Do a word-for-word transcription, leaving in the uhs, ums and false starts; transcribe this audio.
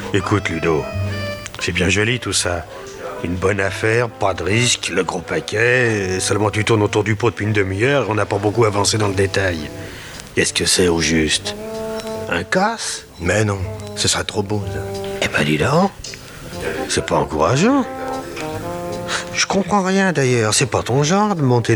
Écoute, Ludo, c'est bien joli tout ça. Une bonne affaire, pas de risque, le gros paquet. Seulement tu tournes autour du pot depuis une demi-heure, on n'a pas beaucoup avancé dans le détail. Qu'est-ce que c'est au juste? Un casse? Mais non, ce sera trop beau, ça. Eh ben dis donc, c'est pas encourageant. Je comprends rien d'ailleurs, c'est pas ton genre de monter